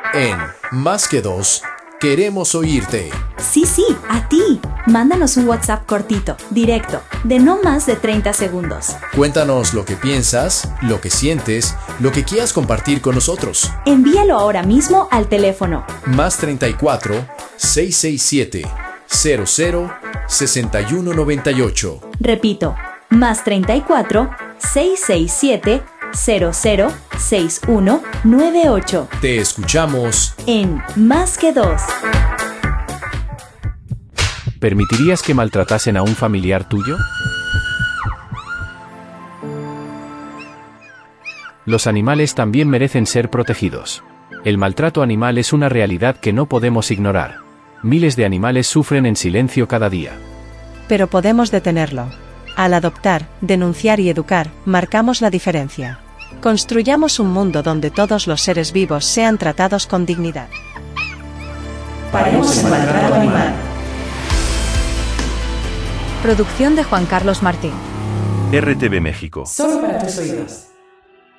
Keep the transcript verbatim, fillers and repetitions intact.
En Más que Dos, queremos oírte. Sí, sí, a ti. Mándanos un WhatsApp cortito, directo, de no más de treinta segundos. Cuéntanos lo que piensas, lo que sientes, lo que quieras compartir con nosotros. Envíalo ahora mismo al teléfono Más treinta y cuatro, seiscientos sesenta y siete, cero cero, sesenta y uno noventa y ocho. Repito, más treinta y cuatro, seiscientos sesenta y siete, cero cero, sesenta y uno noventa y ocho. Te escuchamos en Más que Dos. ¿Permitirías que maltratasen a un familiar tuyo? Los animales también merecen ser protegidos. El maltrato animal es una realidad que no podemos ignorar. Miles de animales sufren en silencio cada día. Pero podemos detenerlo. Al adoptar, denunciar y educar, marcamos la diferencia. Construyamos un mundo donde todos los seres vivos sean tratados con dignidad. Paremos el maltrato animal. Producción de Juan Carlos Martín. R T V México. Solo para tus oídos.